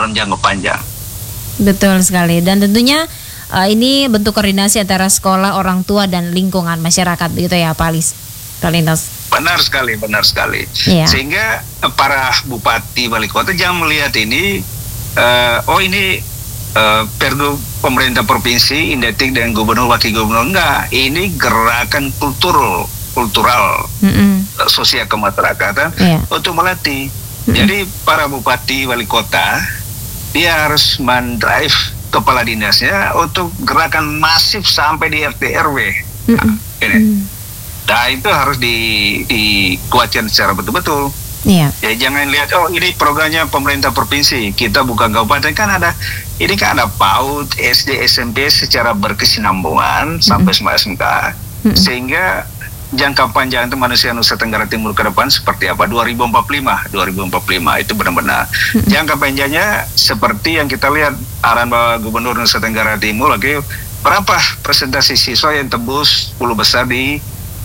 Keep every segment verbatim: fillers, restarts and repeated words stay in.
dalam jangka panjang. Betul sekali. Dan tentunya uh, ini bentuk koordinasi antara sekolah, orang tua, dan lingkungan masyarakat, begitu ya Pak Lis, Pak Linus? Benar sekali, benar sekali. Iya. Sehingga para bupati, wali kota jangan melihat ini, uh, oh ini uh, pergub pemerintah provinsi, identik dengan gubernur, wakil gubernur. Enggak, ini gerakan kultur, kultural, mm-hmm. sosial kemasyarakatan, yeah. untuk melatih. Mm-hmm. Jadi para bupati, wali kota, dia harus mendrive kepala dinasnya untuk gerakan masif sampai di R T R W. Mm-hmm. Nah, ini. Mm-hmm. Nah itu harus di, dikuatkan secara betul-betul. Iya. Ya jangan lihat oh ini programnya pemerintah provinsi, kita bukan kabupaten, kan ada ini kan ada PAUD, S D, S M P secara berkesinambungan, mm-hmm. sampai semua S M K, mm-hmm. sehingga jangka panjang itu manusia Nusa Tenggara Timur ke depan seperti apa? dua ribu empat puluh lima itu benar-benar mm-hmm. jangka panjangnya seperti yang kita lihat arahan Bapak Gubernur Nusa Tenggara Timur lagi, berapa presentasi siswa yang tembus sepuluh besar di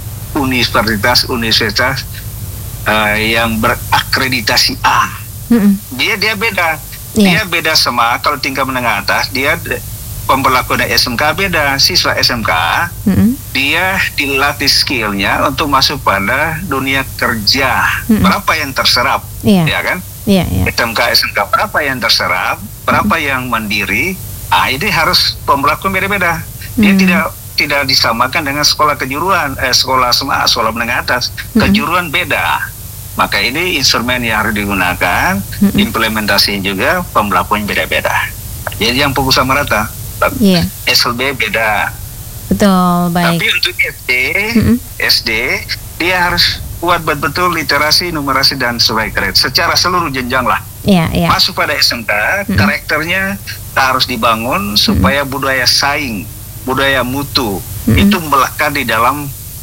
universitas-universitas uh, yang berakreditasi A. Mm-hmm. Dia dia beda. Yeah. Dia beda sama kalau tingkat menengah atas, dia pemberlakuan S M K beda. Siswa S M K, mm-hmm. dia dilatih skillnya untuk masuk pada dunia kerja. Mm-hmm. Berapa yang terserap, yeah. ya kan? Yeah, yeah. S M K S M K berapa yang terserap, berapa mm-hmm. yang mandiri. Ah ini harus pemberlakuan beda-beda. Dia mm-hmm. tidak tidak disamakan dengan sekolah kejuruan, eh, sekolah SMA, sekolah menengah atas. Mm-hmm. Kejuruan beda. Maka ini instrumen yang harus digunakan, mm-hmm. implementasinya juga pemberlakuan beda-beda. Jadi yang fokus sama rata. Yeah. S L B beda. Betul, baik. Tapi untuk S D, mm-hmm. S D dia harus kuat betul-betul literasi, numerasi, dan sebagainya secara seluruh jenjang lah. Yeah, yeah. Masuk pada S M K, mm-hmm. karakternya harus dibangun supaya mm-hmm. budaya saing, budaya mutu, mm-hmm. itu melekat di dalam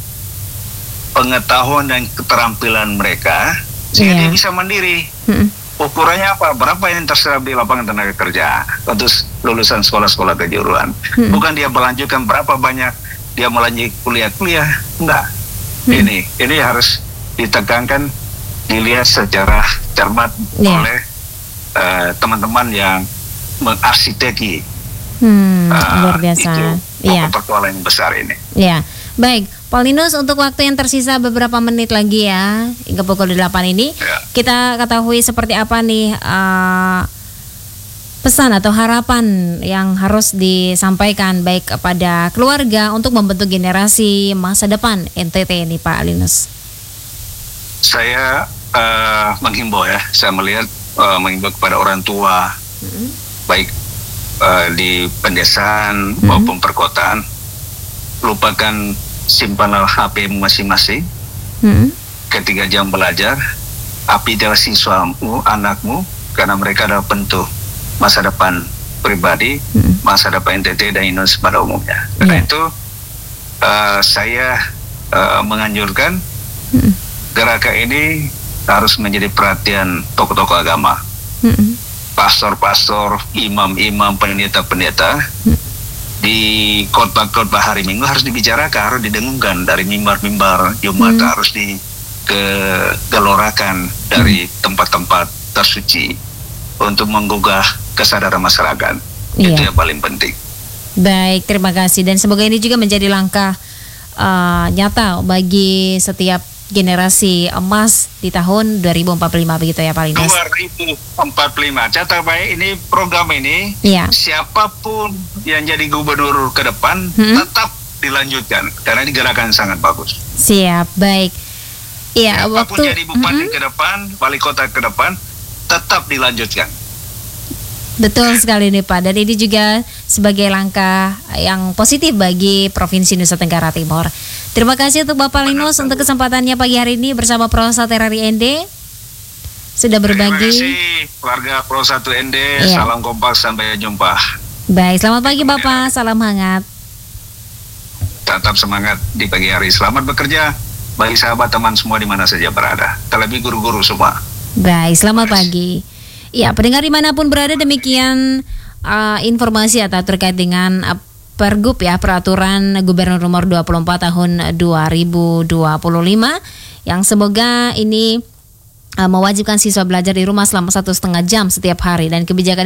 pengetahuan dan keterampilan mereka sehingga yeah. dia bisa mandiri. Mm-hmm. Ukurannya apa? Berapa yang terserap di lapangan tenaga kerja untuk lulusan sekolah-sekolah kejuruan. Hmm. Bukan dia melanjutkan berapa banyak dia melanjut kuliah-kuliah. Enggak. Hmm. Ini ini harus ditekankan, dilihat secara cermat yeah. oleh uh, teman-teman yang mengarsiteki hmm, uh, luar biasa. Itu yeah. persoalan yang besar ini. Ya, yeah. Baik. Pak Linus, untuk waktu yang tersisa beberapa menit lagi ya, hingga pukul delapan ini, ya. Kita ketahui seperti apa nih uh, pesan atau harapan yang harus disampaikan baik kepada keluarga untuk membentuk generasi masa depan N T T ini, Pak Linus. Saya uh, menghimbau ya, saya melihat uh, menghimbau kepada orang tua, hmm. baik uh, di pedesaan hmm. maupun perkotaan, lupakan simpanlah H P masing-masing. Hmm. Ketika jam belajar, apitlah siswamu, anakmu, karena mereka adalah bentuk masa depan pribadi, hmm. masa depan N T T dan Indonesia pada umumnya. Karena yeah. itu uh, saya uh, menganjurkan hmm. gerakan ini harus menjadi perhatian tokoh-tokoh agama, hmm. pastor-pastor, imam-imam, pendeta-pendeta. Hmm. Di khotbah-khotbah hari Minggu harus dibicarakan, harus didengungkan dari mimbar-mimbar Jumat, hmm. harus digelorakan dari hmm. tempat-tempat tersuci untuk menggugah kesadaran masyarakat. Iya. Itu yang paling penting. Baik, terima kasih, dan semoga ini juga menjadi langkah uh, nyata bagi setiap generasi emas di tahun dua ribu empat puluh lima, begitu ya Pak Linus? dua ribu empat puluh lima, catat baik, ini program ini ya. Siapapun yang jadi gubernur ke depan hmm? tetap dilanjutkan, karena ini gerakan sangat bagus. Siap, baik. Iya, siapapun waktu jadi bupati hmm? ke depan, wali kota ke depan, tetap dilanjutkan. Betul sekali nih Pak, dan ini juga sebagai langkah yang positif bagi Provinsi Nusa Tenggara Timur. Terima kasih untuk Bapak Linus untuk kesempatannya pagi hari ini bersama Pro satu R R I N D. Sudah berbagi. Terima kasih warga Pro satu N D, iya. Salam kompak, sampai jumpa. Baik, selamat pagi Bapak, salam hangat. Tetap semangat di pagi hari, selamat bekerja bagi sahabat teman semua di mana saja berada, terlebih guru-guru semua. Baik, selamat pagi. Ya, pendengar dimanapun berada, demikian uh, informasi atau terkait dengan uh, Pergub ya, Peraturan Gubernur Nomor dua puluh empat Tahun dua ribu dua puluh lima, yang semoga ini uh, mewajibkan siswa belajar di rumah selama satu setengah jam setiap hari, dan kebijakan